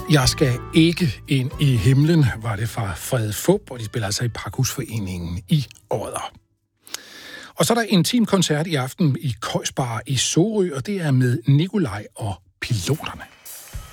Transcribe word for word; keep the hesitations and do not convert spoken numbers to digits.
Jeg skal ikke ind i himlen, var det fra Frede Fup, og de spiller altså i Pakhusforeningen i Odder. Og så er der en teamkoncert i aften i Køjsbar i Sorø, og det er med Nikolaj og Piloterne.